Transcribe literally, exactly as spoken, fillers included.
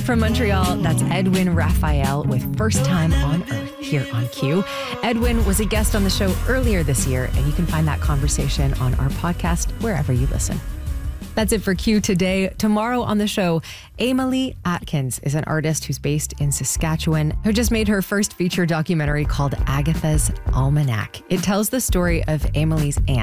From Montreal, that's Edwin Raphael with First Time on Earth here on Q. Edwin was a guest on the show earlier this year, and you can find that conversation on our podcast wherever you listen. That's it for Q today. Tomorrow on the show, Emily Atkins is an artist who's based in Saskatchewan who just made her first feature documentary called Agatha's Almanac. It tells the story of Emily's aunt,